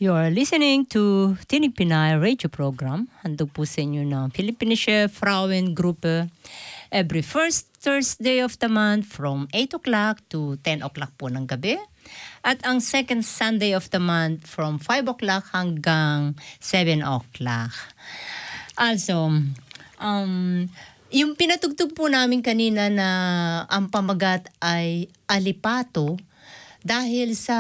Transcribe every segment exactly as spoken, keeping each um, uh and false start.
You're listening to Tinig Pinay radio program. Handog po sa inyo ng Philippinische Frauengruppe. Every first Thursday of the month from eight o'clock to ten o'clock po ng gabi. At ang second Sunday of the month from five o'clock hanggang seven o'clock. Also, um, yung pinatugtog po namin kanina na ang pamagat ay alipato dahil sa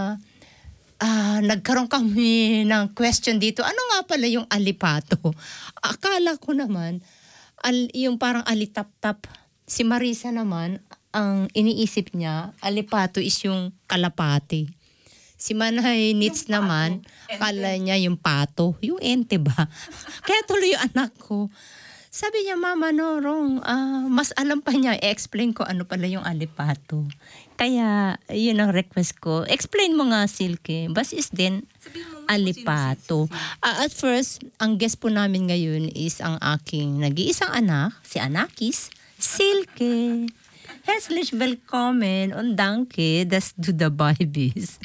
uh, nagkaroon kami ng question dito. Ano nga pala yung alipato? Akala ko naman, al, yung parang alitap-tap. Si Marisa naman, ang iniisip niya, alipato is yung kalapati. Si Manay Nits naman, akala niya yung pato. Yung ente ba? Kaya tuloy yung anak ko. Sabi niya, Mama, no, wrong. Uh, mas alam pa niya, i-explain ko ano pala yung alipato. Kaya, yun ang request ko. Explain mo nga, Silke. Bas is din alipato. Uh, at first, ang guest po namin ngayon is ang aking nag-iisang anak, si Anakis, Silke. Herzlich willkommen und danke, dass du dabei bist.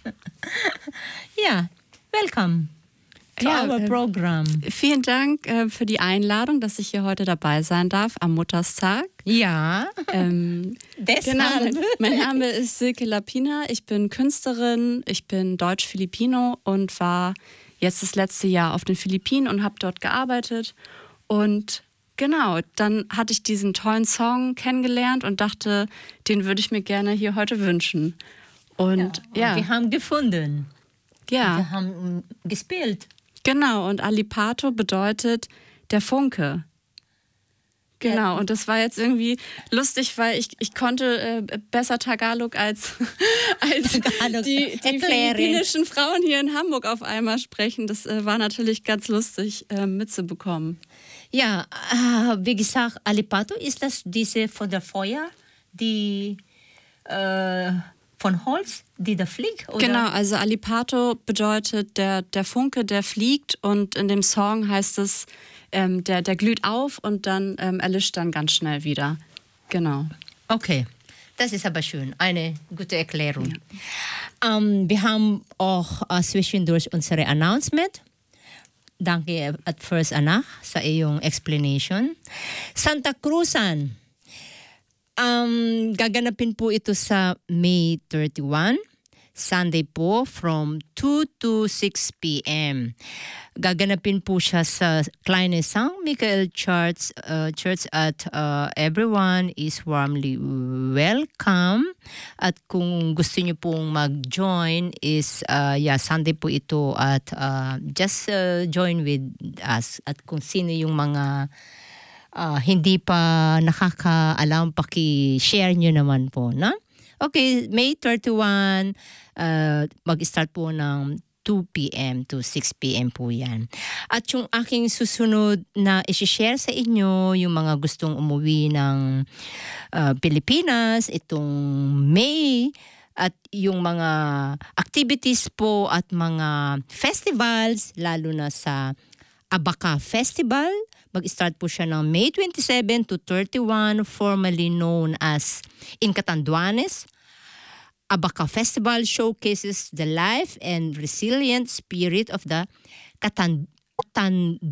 Ja, welcome. To ja, our program. Vielen Dank äh, für die Einladung, dass ich hier heute dabei sein darf am Mutterstag. Ja, ähm, genau, mein, mein Name ist Silke Lapina, ich bin Künstlerin, ich bin Deutsch-Filipino und war jetzt das letzte Jahr auf den Philippinen und habe dort gearbeitet. Und genau, dann hatte ich diesen tollen Song kennengelernt und dachte, den würde ich mir gerne hier heute wünschen. Und ja, ja. Wir haben gefunden. Ja. Wir haben gespielt. Genau, und Alipato bedeutet der Funke. Genau, und das war jetzt irgendwie lustig, weil ich, ich konnte äh, besser Tagalog als, als Tagalog die, die philippinischen Frauen hier in Hamburg auf einmal sprechen. Das äh, war natürlich ganz lustig äh, mitzubekommen. Ja, äh, wie gesagt, Alipato, ist das diese von der Feuer, die äh, von Holz, die da fliegt? Oder? Genau, also Alipato bedeutet der, der Funke, der fliegt, und in dem Song heißt es, ähm, der, der glüht auf und dann ähm, erlischt dann ganz schnell wieder. Genau. Okay, das ist aber schön, eine gute Erklärung. Ja. Um, wir haben auch uh, zwischendurch unsere Announcement. Danke at first, anak, sa iyong explanation. Santa Cruzan. Um, gaganapin po ito sa May thirty-first, Sunday po from two to six p.m. Gaganapin po siya sa Kleine Sankt Michael Church, uh, Church at uh, everyone is warmly welcome. At kung gusto niyo pong mag-join is, uh, yeah, Sunday po ito at uh, just uh, join with us. At kung sino yung mga Uh, hindi pa nakakaalam, paki-share nyo naman po, na? Okay, May thirty-first, uh, mag-start po ng two p.m. to six p.m. po yan. At yung aking susunod na isi-share sa inyo, yung mga gustong umuwi ng uh, Pilipinas, itong May, at yung mga activities po at mga festivals, lalo na sa Abaca Festival. Mag-start po siya ng May twenty-seven to thirty-one, formerly known as In Catanduanes. Abaca Festival showcases the life and resilient spirit of the Catan- Catanduanes